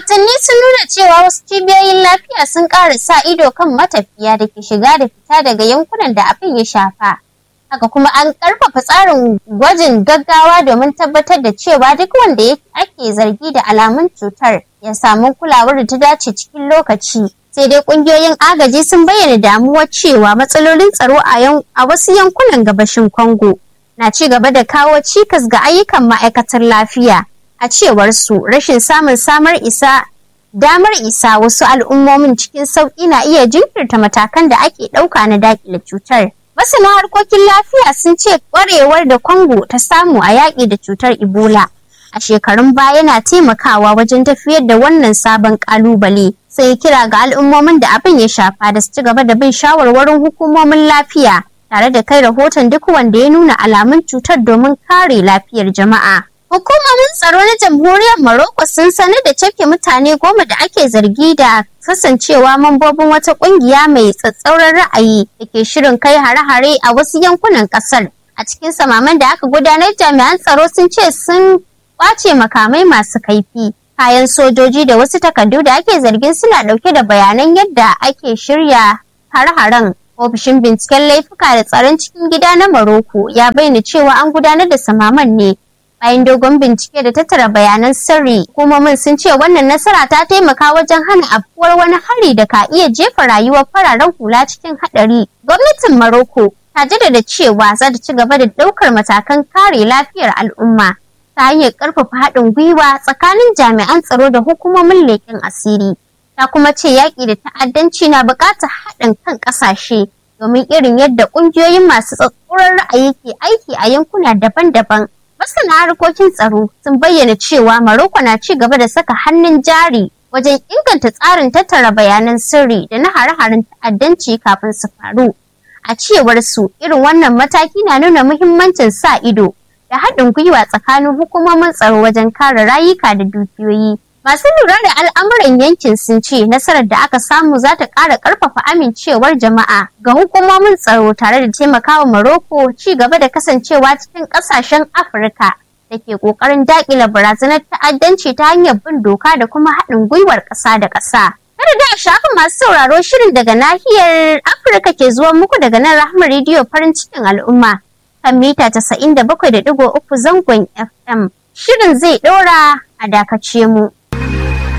Rahotanni sun nuna cewa wasu cibiyoyin lafiya sun ƙara sa ido kan matafiya da ke shiga da fita daga yankunan da abin ya shafa. Haka kuma an ƙarfafa tsarin gwajin gaggawa domin tabbatar da cewa duk wanda ake zargi da alamun cutar ya samu kulawar da ta dace cikin lokaci. Sai dai ƙungiyoyin agaji sun bayyana damuwar cewa matsalolin tsaro a wasu yankunan gabashin Congo na ci gaba da kawo cikas ga ayyukan ma'aikatar lafiya. A cewar su, rashin samun damar isa wasu al'ummomin cikin sauƙi na iya jinkirta matakan da ake ɗauka na daƙile cutar. Masana harkokin lafiya sun ce ƙwarewar da Congo ta samu a yaƙi da cutar Ebola a shekarun baya na taimakawa wajen tafiyar da wannan sabon ƙalubale. Sai kira ga al'ummomin da abin ya shafa da su ci gaba da bin shawarwarin hukumomin lafiya tare da kai rahoton duk wanda ya nuna alamun cutar domin kare lafiyar jama'a. Hukumomin tsaro na jamhuriyar Morocco sun sanar da cafke mutane 10 da ake zargi da kasancewa mambobin wata kungiya mai tsatsauran ra'ayi da ke shirin kai hare-hare a wasu yankunan kasar. A cikin samaman da aka gudanar, jami'an tsaro sun ce sun kwace makamai masu kaifi, kayan sojoji da wasu takardu da ake zargin suna dauke da bayanan yadda ake shirya hare-haren. Ofishin binciken laifuka da tsaron cikin gida na Morocco ya bayyana cewa an gudanar da samaman ne bayan dogon bincike da tattara bayanan sirri. Hukumomin sun ce wannan nasara ta taimaka wajen hana afkuwar wani hari da ka iya jefa rayuwar fararen hula cikin haɗari. Gwamnatin Morocco ta jaddada cewa za ta ci gaba da ɗaukar matakan kare lafiyar al'umma ta hanyar ƙarfafa haɗin gwiwa tsakanin jami'an tsaro da hukumomin leƙen asiri. Ta kuma ce yaƙi da ta'addanci na buƙatar haɗin kan ƙasashe domin irin yadda ƙungiyoyin masu tsatsauran ra'ayi ke aiki a yankuna daban-daban. Masana harkokin tsaro sun bayyana cewa Morocco na ci gaba da saka hannun jari wajen inganta tsarin tattara bayanan sirri da na hare-haren ta'addanci kafin su faru. A cewar su, irin wannan mataki na nuna muhimmancin sa ido da haɗin gwiwa tsakanin hukumomin tsaro wajen kare rayuka da dukiyoyi. Masu lura da al'amuran yankin sun ce nasarar da aka samu za ta ƙara ƙarfafa amincewar jama'a ga hukumomin tsaro tare da taimakawa Morocco ci gaba da kasancewa cikin ƙasashen Afirka da ke ƙoƙarin daƙile barazanar ta'addanci ta hanyar bin doka da kuma haɗin gwiwar ƙasa da ƙasa. Kada da a shafin masu sauraro, shirin daga nahiyar Afirka ke zuwa muku daga nan Rahama Radio farin cikin al'umma kan mita 97.3 zangon FM. Shirin zai ɗora a dakace mu.